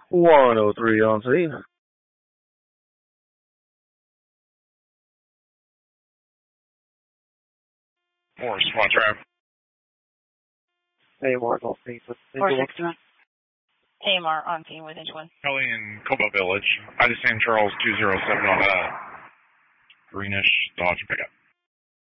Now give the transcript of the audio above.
103 on scene. Or SWAT drive. AMR on scene with Angel 1. AMR on scene with Angel 1. Kelly in Cobalt Village. I just named Charles 207 on a greenish Dodge pickup.